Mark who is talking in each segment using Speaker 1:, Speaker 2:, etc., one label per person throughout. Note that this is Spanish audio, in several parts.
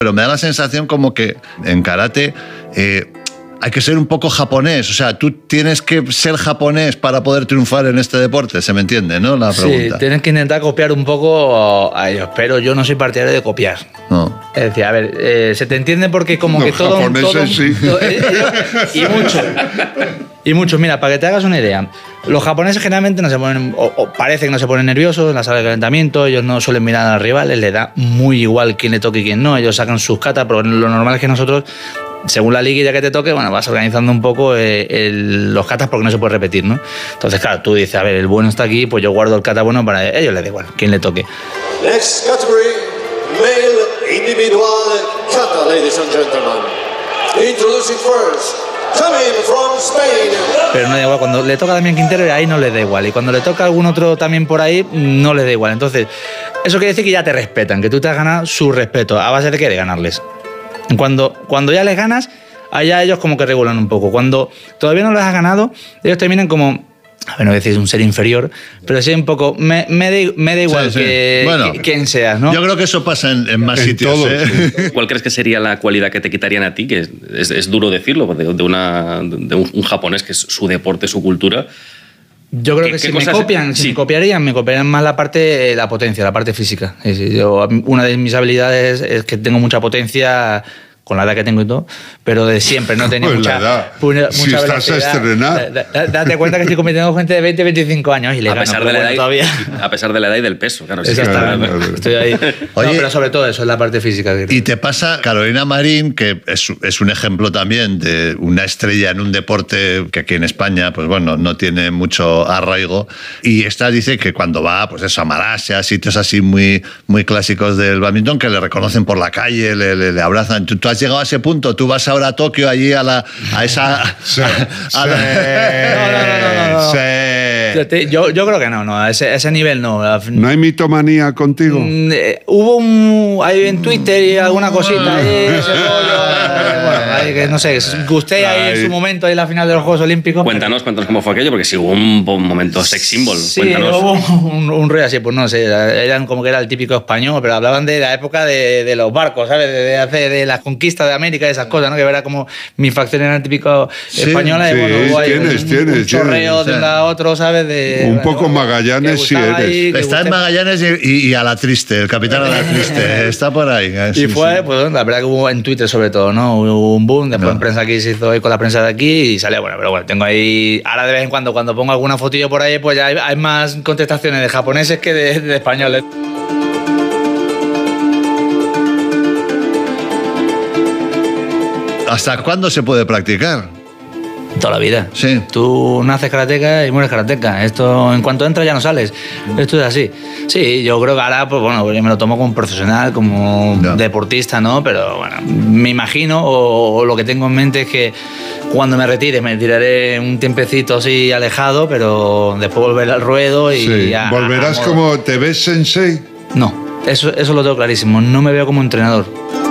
Speaker 1: Pero me da la sensación como que en karate hay que ser un poco japonés. O sea, tú tienes que ser japonés para poder triunfar en este deporte. ¿Se me entiende, no? La pregunta.
Speaker 2: Sí, tienes que intentar copiar un poco a ellos, pero yo no soy partidario de copiar.
Speaker 1: No.
Speaker 2: Es decir, a ver, se te entiende porque como
Speaker 3: Los
Speaker 2: que todo...
Speaker 3: japoneses sí.
Speaker 2: Y mucho. Mira, para que te hagas una idea, los japoneses generalmente no se ponen, o parece que no se ponen nerviosos en la sala de calentamiento, ellos no suelen mirar a los rivales, les da muy igual quién le toque y quién no, ellos sacan sus katas, pero lo normal es que nosotros, según la liguilla que te toque, bueno, vas organizando un poco los katas porque no se puede repetir, ¿no? Entonces, claro, tú dices, a ver, el bueno está aquí, pues yo guardo el kata bueno para ellos, les da igual quién le toque.
Speaker 4: Next category, male individual kata, ladies and gentlemen. Introducing first, coming from Spain.
Speaker 2: Pero no da igual, cuando le toca a Damián Quintero, ahí no le da igual. Y cuando le toca a algún otro también por ahí, no le da igual. Entonces, eso quiere decir que ya te respetan, que tú te has ganado su respeto. ¿A base de qué? De ganarles. Cuando ya les ganas, allá ellos como que regulan un poco. Cuando todavía no les has ganado, ellos terminan como... A ver, no decís un ser inferior, pero sí un poco... Me da igual que
Speaker 1: bueno,
Speaker 2: quién seas, ¿no?
Speaker 1: Yo creo que eso pasa en más sitios.
Speaker 3: Todos,
Speaker 1: ¿eh?
Speaker 5: ¿Cuál crees que sería la cualidad que te quitarían a ti? Que es duro decirlo, de un japonés que es su deporte, su cultura.
Speaker 2: Yo creo que si me copian, me copiarían más la potencia, la parte física. Una de mis habilidades es que tengo mucha potencia... con la edad que tengo y todo, pero de siempre no tenía
Speaker 3: pues
Speaker 2: mucha
Speaker 3: si estás a estrenar.
Speaker 2: Date cuenta que estoy compitiendo con gente de 20, 25 años y le gano, todavía.
Speaker 5: A pesar de la edad y del peso, claro.
Speaker 2: Exactamente. Estoy ahí.
Speaker 1: Oye,
Speaker 2: no, pero sobre todo eso es la parte física.
Speaker 1: Y te pasa Carolina Marín, que es un ejemplo también de una estrella en un deporte que aquí en España, pues bueno, no tiene mucho arraigo. Y esta dice que cuando va, pues eso, a Malasia, sitios así muy, muy clásicos del badminton, que le reconocen por la calle, le abrazan. ¿Tú has llegado a ese punto? ¿Tú vas ahora a Tokio, allí a esa...
Speaker 3: Sí.
Speaker 2: No. Yo creo que no, a ese nivel no.
Speaker 3: ¿No hay mitomanía contigo?
Speaker 2: Hubo ahí en Twitter y alguna cosita ahí, ese rollo, que no sé, gusté ahí en su momento, ahí en la final de los Juegos Olímpicos.
Speaker 5: Cuéntanos cómo fue aquello, porque si hubo un momento sex symbol.
Speaker 2: Sí,
Speaker 5: cuéntanos.
Speaker 2: hubo un rollo así, pues no sé, eran como que era el típico español, pero hablaban de la época de los barcos, ¿sabes? De las conquistas de América y esas cosas, ¿no? Que era como mi facción era típica española, y bueno, hubo ahí un chorreo de un lado a otro, ¿sabes?
Speaker 3: Un poco Magallanes si eres.
Speaker 1: Está en Magallanes y a la triste, el capitán a la triste, está por ahí.
Speaker 2: Y fue, pues la verdad que hubo en Twitter sobre todo, ¿no? Hubo un boom, después en prensa aquí se hizo con la prensa de aquí y salió, bueno, pero bueno, tengo ahí, ahora de vez en cuando pongo alguna fotillo por ahí, pues ya hay más contestaciones de japoneses que de españoles.
Speaker 1: ¿Hasta cuándo se puede practicar?
Speaker 2: Toda la vida.
Speaker 1: Sí.
Speaker 2: Tú naces karateca y mueres karateca. Esto, en cuanto entras ya no sales. Esto es así. Sí, yo creo que ahora, pues bueno, yo me lo tomo como profesional, como deportista, ¿no? Pero bueno, me imagino, o lo que tengo en mente es que cuando me retire, me tiraré un tiempecito así alejado, pero después volveré al ruedo y...
Speaker 3: Sí. ¿Volverás como te ves sensei?
Speaker 2: No, eso lo tengo clarísimo. No me veo como entrenador.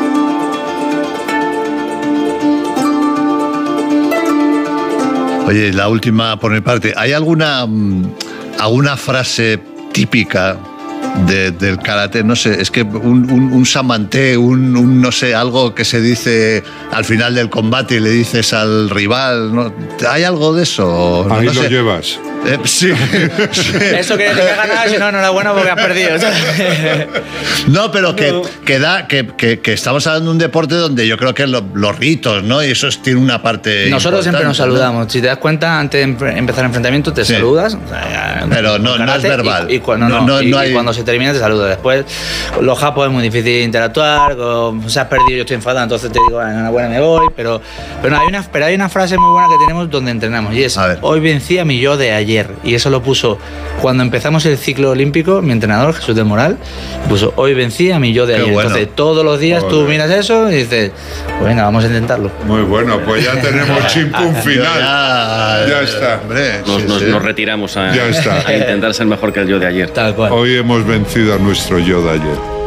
Speaker 1: Oye, la última por mi parte. ¿Hay alguna frase típica del karate? No sé, es que un samante, no sé, algo que se dice al final del combate y le dices al rival, ¿no? ¿Hay algo de eso?
Speaker 3: Ahí
Speaker 1: no
Speaker 3: lo
Speaker 1: sé.
Speaker 3: llevas.
Speaker 1: Sí.
Speaker 2: Eso quiere decir que has ganado, si no, enhorabuena porque has perdido.
Speaker 1: No, pero que estamos hablando de un deporte donde yo creo que los ritos, ¿no? Y eso tiene una parte.
Speaker 2: Nosotros siempre nos saludamos. ¿No? Si te das cuenta, antes de empezar el enfrentamiento, te saludas. O sea,
Speaker 1: pero no es verbal.
Speaker 2: Y cuando se termina, te saludas. Después, los japos es muy difícil interactuar. Si has perdido, yo estoy enfadado, entonces te digo, enhorabuena, me voy. Pero hay una frase muy buena que tenemos donde entrenamos y es: hoy vencí a mi yo de ayer. Y eso lo puso cuando empezamos el ciclo olímpico, mi entrenador, Jesús del Moral, puso: hoy vencí a mi yo de ayer.
Speaker 1: Bueno.
Speaker 2: Entonces, todos los días tú miras eso y dices, pues venga, vamos a intentarlo.
Speaker 3: Muy bueno, pues ya tenemos chimpún final. Ya está.
Speaker 1: Hombre,
Speaker 5: nos retiramos a
Speaker 3: Ya está.
Speaker 5: intentar ser mejor que el yo de ayer.
Speaker 2: Tal cual.
Speaker 3: Hoy hemos vencido a nuestro yo de ayer.